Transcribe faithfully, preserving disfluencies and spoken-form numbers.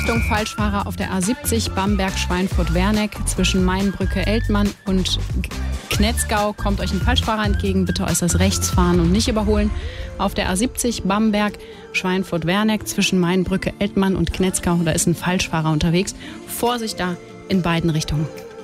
Achtung, Falschfahrer auf der A siebzig Bamberg-Schweinfurt-Werneck zwischen Mainbrücke-Eltmann und Knetzgau kommt euch ein Falschfahrer entgegen. Bitte äußerst rechts fahren und nicht überholen. Auf der A siebzig Bamberg-Schweinfurt-Werneck zwischen Mainbrücke-Eltmann und Knetzgau, da ist ein Falschfahrer unterwegs. Vorsicht da in beiden Richtungen.